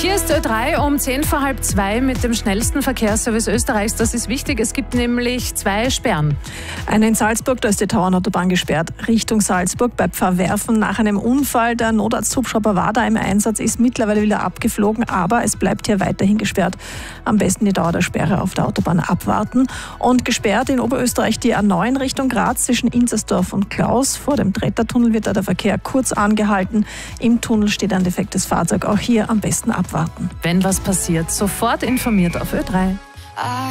Hier ist Ö3 um 1:10 mit dem schnellsten Verkehrsservice Österreichs. Das ist wichtig, es gibt nämlich 2 Sperren. Eine in Salzburg, da ist die Tauernautobahn gesperrt. Richtung Salzburg bei Pfarrwerfen nach einem Unfall. Der Notarzthubschrauber war da im Einsatz, ist mittlerweile wieder abgeflogen, aber es bleibt hier weiterhin gesperrt. Am besten die Dauer der Sperre auf der Autobahn abwarten. Und gesperrt in Oberösterreich die A9 Richtung Graz zwischen Inzersdorf und Klaus. Vor dem Trettertunnel wird da der Verkehr kurz angehalten. Im Tunnel steht ein defektes Fahrzeug. Auch hier am besten abwarten. Wenn was passiert, sofort informiert auf Ö3.